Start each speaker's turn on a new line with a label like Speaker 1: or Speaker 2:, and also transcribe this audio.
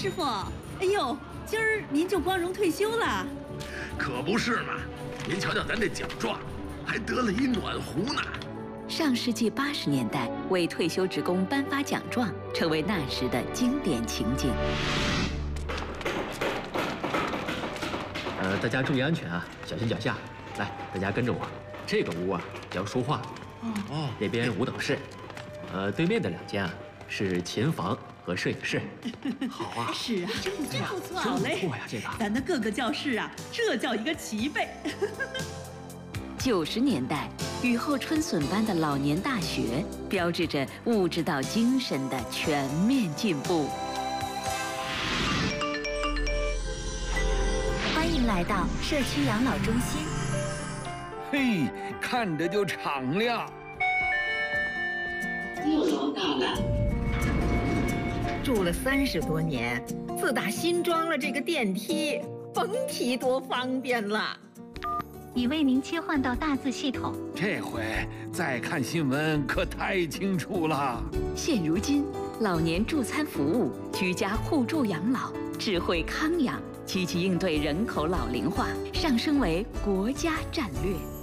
Speaker 1: 师傅，哎呦，今儿您就光荣退休了？
Speaker 2: 可不是嘛！您瞧瞧咱这奖状，还得了一暖壶呢。
Speaker 3: 上世纪80年代，为退休职工颁发奖状，成为那时的经典情景。
Speaker 4: 大家注意安全啊，小心脚下。来，大家跟着我。这个屋啊叫书画，那边舞蹈室，对面的2间啊是琴房和摄影室。好啊，
Speaker 1: 是啊，真不错，好嘞。
Speaker 4: 不错呀，这个。
Speaker 1: 咱的各个教室啊，这叫一个齐备。
Speaker 3: 90年代，雨后春笋般的老年大学，标志着物质到精神的全面进步。
Speaker 5: 欢迎来到社区养老中心。
Speaker 6: 嘿，看着就敞亮。
Speaker 7: 6楼到了。
Speaker 8: 住了30多年，自打新装了这个电梯，甭提多方便了。
Speaker 5: 已为您切换到大字系统。
Speaker 6: 这回再看新闻可太清楚了。
Speaker 3: 现如今，老年助餐服务、居家互助养老、智慧康养，积极应对人口老龄化，上升为国家战略。